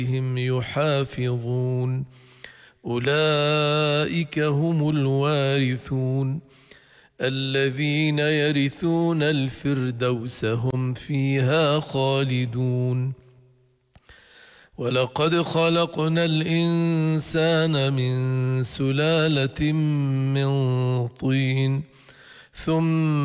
عليهم يحافظون أولئك هم الوارثون الذين يرثون الفردوس هم فيها خالدون ولقد خلقنا الإنسان من سلالة من طين ثم